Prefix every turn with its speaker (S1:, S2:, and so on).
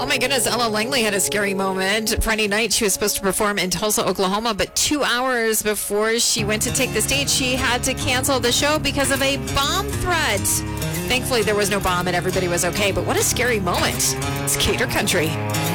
S1: Oh my goodness, Ella Langley had a scary moment. Friday night, she was supposed to perform in Tulsa, Oklahoma, but 2 hours before she went to take the stage, she had to cancel the show because of a bomb threat. Thankfully, there was no bomb and everybody was okay, but what a scary moment. It's Gator Country.